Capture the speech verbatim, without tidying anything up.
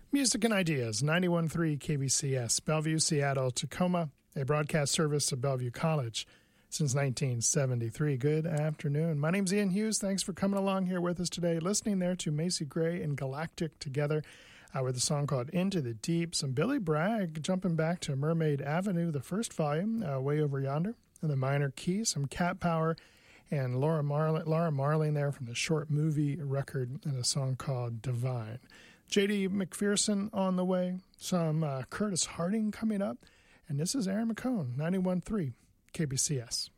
Music and Ideas, ninety-one point three K B C S, Bellevue, Seattle, Tacoma, a broadcast service of Bellevue College since nineteen seventy-three. Good afternoon. My name's Ian Hughes. Thanks for coming along here with us today, listening there to Macy Gray and Galactic together uh, with a song called Into the Deep. Some Billy Bragg jumping back to Mermaid Avenue, the first volume, uh, Way Over Yonder, in the minor key. Some Cat Power and Laura Marling, Laura Marling there from the short movie record and a song called Divine. J D McPherson on the way, some uh, Curtis Harding coming up, and this is Aaron McCone, ninety-one point three K B C S.